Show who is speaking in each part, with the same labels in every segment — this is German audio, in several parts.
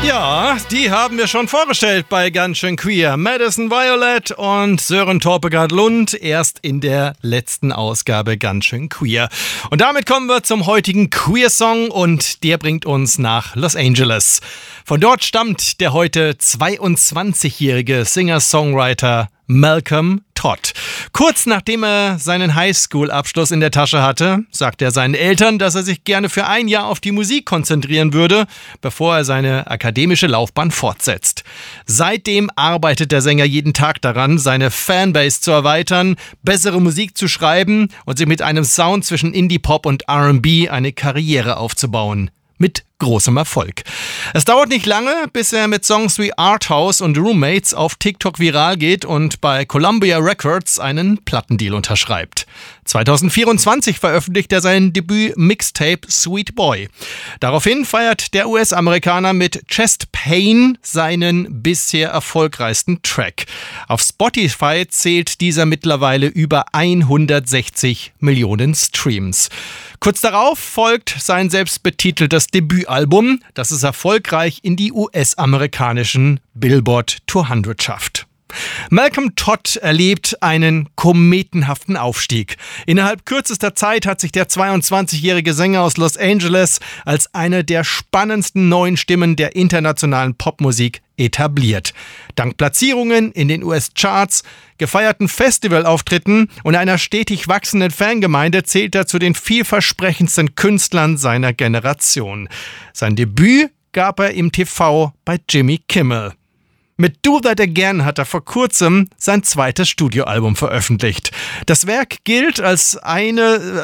Speaker 1: Ja, die haben wir schon vorgestellt bei Ganz schön Queer. Madison Violet und Sören Torpegaard Lund erst in der letzten Ausgabe Ganz schön Queer. Und damit kommen wir zum heutigen Queer-Song und der bringt uns nach Los Angeles. Von dort stammt der heute 22-jährige Singer-Songwriter Malcolm Todd. Kurz nachdem er seinen Highschool-Abschluss in der Tasche hatte, sagte er seinen Eltern, dass er sich gerne für ein Jahr auf die Musik konzentrieren würde, bevor er seine akademische Laufbahn fortsetzt. Seitdem arbeitet der Sänger jeden Tag daran, seine Fanbase zu erweitern, bessere Musik zu schreiben und sich mit einem Sound zwischen Indie-Pop und R&B eine Karriere aufzubauen. Mit großem Erfolg. Es dauert nicht lange, bis er mit Songs wie Arthouse und Roommates auf TikTok viral geht und bei Columbia Records einen Plattendeal unterschreibt. 2024 veröffentlicht er sein Debüt-Mixtape Sweet Boy. Daraufhin feiert der US-Amerikaner mit Chest Pain seinen bisher erfolgreichsten Track. Auf Spotify zählt dieser mittlerweile über 160 Millionen Streams. Kurz darauf folgt sein selbstbetiteltes Debütalbum, das es erfolgreich in die US-amerikanischen Billboard 200 schafft. Malcolm Todd erlebt einen kometenhaften Aufstieg. Innerhalb kürzester Zeit hat sich der 22-jährige Sänger aus Los Angeles als eine der spannendsten neuen Stimmen der internationalen Popmusik etabliert. Dank Platzierungen in den US-Charts, gefeierten Festivalauftritten und einer stetig wachsenden Fangemeinde zählt er zu den vielversprechendsten Künstlern seiner Generation. Sein Debüt gab er im TV bei Jimmy Kimmel. Mit Do That Again hat er vor kurzem sein zweites Studioalbum veröffentlicht. Das Werk gilt als seine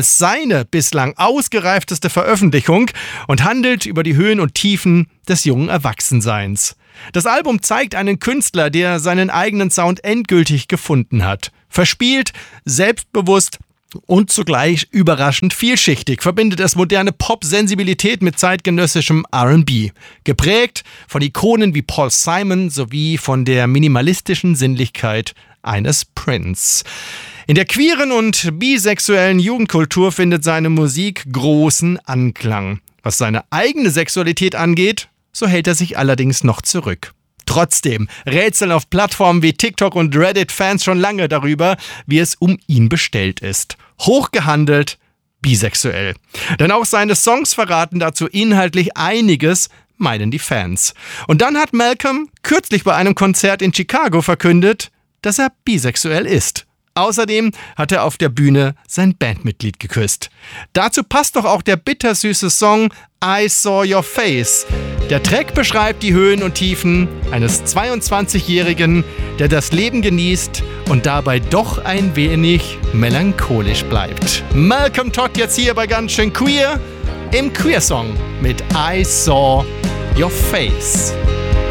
Speaker 1: bislang ausgereifteste Veröffentlichung und handelt über die Höhen und Tiefen des jungen Erwachsenseins. Das Album zeigt einen Künstler, der seinen eigenen Sound endgültig gefunden hat. Verspielt, selbstbewusst und zugleich überraschend vielschichtig verbindet es moderne Pop-Sensibilität mit zeitgenössischem R&B. Geprägt von Ikonen wie Paul Simon sowie von der minimalistischen Sinnlichkeit eines Prince. In der queeren und bisexuellen Jugendkultur findet seine Musik großen Anklang. Was seine eigene Sexualität angeht, so hält er sich allerdings noch zurück. Trotzdem rätseln auf Plattformen wie TikTok und Reddit Fans schon lange darüber, wie es um ihn bestellt ist. Hochgehandelt, bisexuell. Denn auch seine Songs verraten dazu inhaltlich einiges, meinen die Fans. Und dann hat Malcolm kürzlich bei einem Konzert in Chicago verkündet, dass er bisexuell ist. Außerdem hat er auf der Bühne sein Bandmitglied geküsst. Dazu passt doch auch der bittersüße Song I Saw Your Face. Der Track beschreibt die Höhen und Tiefen eines 22-Jährigen, der das Leben genießt und dabei doch ein wenig melancholisch bleibt. Malcolm Todd jetzt hier bei Ganz schön Queer im Queer Song mit I Saw Your Face.